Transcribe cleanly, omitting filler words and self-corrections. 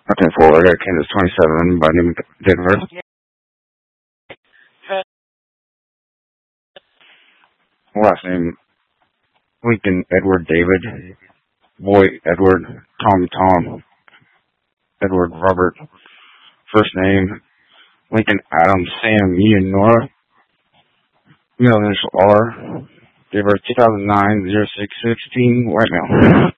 1984. I got Kansas 27 by name date of birth. Last name Lincoln Edward David. Boy Edward. Tom Edward Robert. First name Lincoln Adam Sam Ian Nora. Middle initial R. Date of birth 2009 0616. White male.